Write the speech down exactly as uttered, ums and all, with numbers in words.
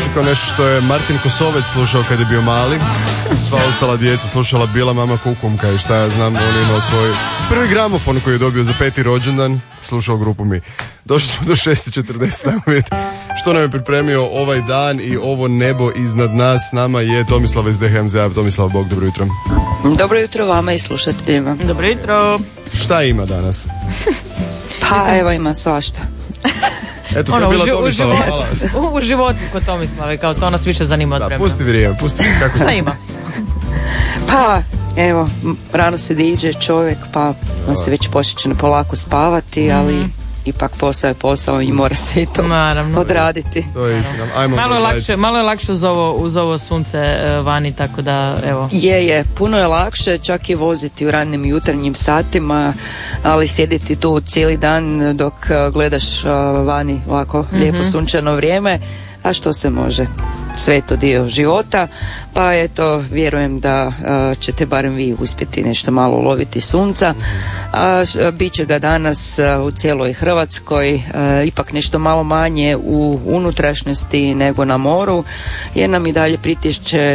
kao nešto što je Martin Kosovec slušao kad je bio mali. Sva ostala djeca slušala Bila mama Kukumka i šta ja znam, on je imao svoj prvi gramofon koji je dobio za peti rođendan, slušao grupu Mi. Došli smo do šest i četrdeset, ajmo vidjeti što nam je pripremio ovaj dan i ovo nebo iznad nas. S nama je Tomislav iz D H M Z-a. Tomislav, bog, dobro jutro. Dobro jutro vama i slušateljima. Dobro jutro. Šta ima danas? Pa Mislim... evo ima svašta. Eto, ono, to je bila u, ži- Tomislava, u, hvala. život, u životu kod Tomislave, kao to nas više zanima od Da, vremena. pusti vrijeme, pusti kako Šta se... ima? Pa evo, m- rano se diže čovjek, pa on se već počne polako spavati, ali mm. ipak posao je posao i mora se i to Naravno. odraditi. To je istina. Ajmo, Malo je gledajte. lakše, malo je lakše uz ovo, uz ovo sunce e, vani, tako da evo. Je, je, puno je lakše čak i voziti u ranim jutarnjim satima, ali sjediti tu cijeli dan dok uh, gledaš uh, vani ovako mm-hmm. lijepo sunčano vrijeme, a što se može, sve je to dio života, pa eto, vjerujem da uh, ćete barem vi uspjeti nešto malo uloviti sunca, a uh, bit će ga danas uh, u cijeloj Hrvatskoj, uh, ipak nešto malo manje u unutrašnjosti nego na moru, jer nam i dalje pritišće